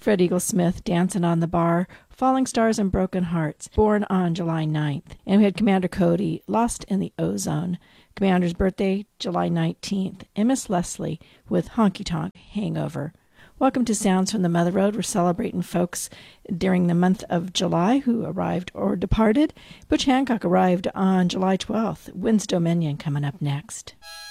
Fred Eagle Smith, Dancing on the Bar, Falling Stars and Broken Hearts, born on July 9th. And we had Commander Cody, Lost in the Ozone. Commander's birthday, July 19th. And Miss Leslie with Honky Tonk Hangover. Welcome to Sounds from the Mother Road. We're celebrating folks during the month of July who arrived or departed. Butch Hancock arrived on July 12th. Wind's Dominion coming up next.